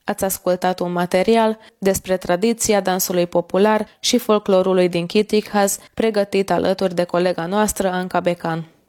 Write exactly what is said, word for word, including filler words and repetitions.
Ați ascultat un material despre tradiția dansului popular și folclorului din Chitighaz, pregătit alături de colega noastră, Anca Becan.